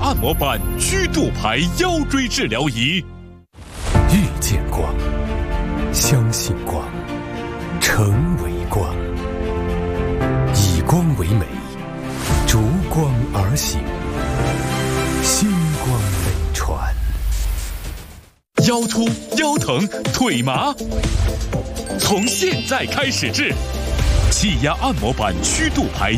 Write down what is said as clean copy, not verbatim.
按摩板曲度牌腰椎治疗仪。 遇见光，相信光，成为光，以光为美，逐光而行，星光美传。 腰突、腰疼、腿麻，从现在开始治。气压按摩板曲度牌